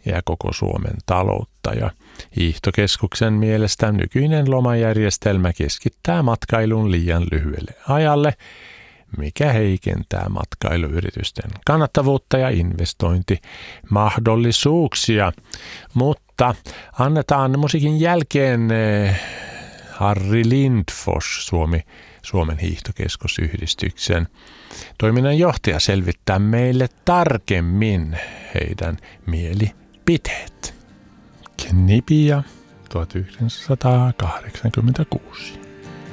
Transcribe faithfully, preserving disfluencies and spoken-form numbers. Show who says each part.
Speaker 1: ja koko Suomen taloutta. Ja hiihtokeskuksen mielestä nykyinen lomajärjestelmä keskittää matkailun liian lyhyelle ajalle, mikä heikentää matkailuyritysten kannattavuutta ja investointimahdollisuuksia. Mutta annetaan musiikin jälkeen Harri Lindfors, Suomi, Suomen hiihtokeskusyhdistyksen toiminnanjohtaja, selvittää meille tarkemmin heidän mielipiteet. Knipia tuhatyhdeksänsataakahdeksankymmentäkuusi.